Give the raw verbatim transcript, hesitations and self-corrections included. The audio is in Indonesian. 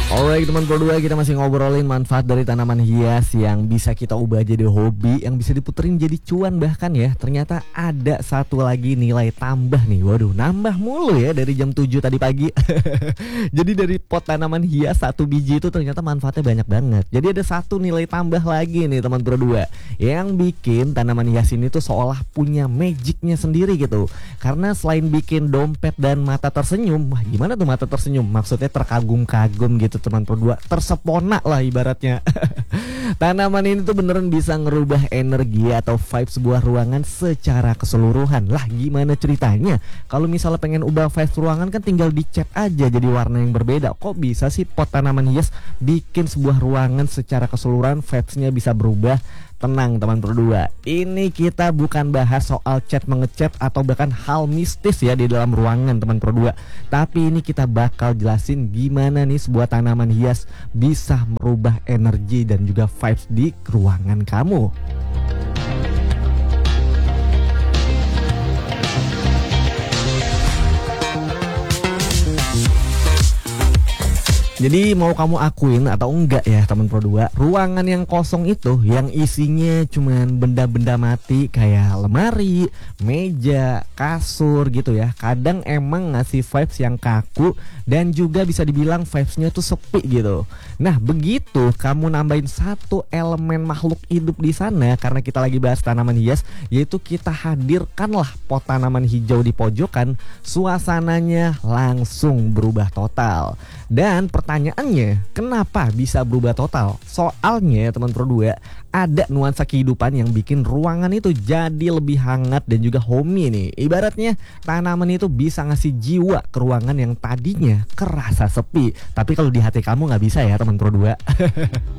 Alright teman Pro dua, kita masih ngobrolin manfaat dari tanaman hias yang bisa kita ubah jadi hobi, yang bisa diputerin jadi cuan bahkan ya. Ternyata ada satu lagi nilai tambah nih. Waduh, nambah mulu ya dari jam tujuh tadi pagi. Jadi dari pot tanaman hias satu biji itu ternyata manfaatnya banyak banget. Jadi ada satu nilai tambah lagi nih teman Pro dua, yang bikin tanaman hias ini tuh seolah punya magicnya sendiri gitu. Karena selain bikin dompet dan mata tersenyum, wah gimana tuh mata tersenyum? Maksudnya terkagum-kagum gitu teman Pro dua, tersepona lah ibaratnya. Tanaman ini tuh beneran bisa ngerubah energi atau vibe sebuah ruangan secara keseluruhan. Lah gimana ceritanya? Kalau misalnya pengen ubah vibe ruangan kan tinggal dicat aja jadi warna yang berbeda. Kok bisa sih pot tanaman hias bikin sebuah ruangan secara keseluruhan vibes-nya bisa berubah? Tenang teman Pro dua, ini kita bukan bahas soal cat mengecat atau bahkan hal mistis ya di dalam ruangan teman Pro dua. Tapi ini kita bakal jelasin gimana nih sebuah tanaman hias bisa merubah energi dan juga vibes di ruangan kamu. Jadi mau kamu akuin atau enggak ya teman Pro dua, ruangan yang kosong itu yang isinya cuman benda-benda mati kayak lemari, meja, kasur gitu ya, kadang emang ngasih vibes yang kaku dan juga bisa dibilang vibesnya tuh sepi gitu. Nah begitu kamu nambahin satu elemen makhluk hidup di sana, karena kita lagi bahas tanaman hias, yaitu kita hadirkanlah pot tanaman hijau di pojokan, suasananya langsung berubah total. Dan pertanyaannya, kenapa bisa berubah total? Soalnya teman Pro dua, ada nuansa kehidupan yang bikin ruangan itu jadi lebih hangat dan juga homey nih. Ibaratnya tanaman itu bisa ngasih jiwa ke ruangan yang tadinya kerasa sepi. Tapi kalau di hati kamu nggak bisa ya teman Pro dua.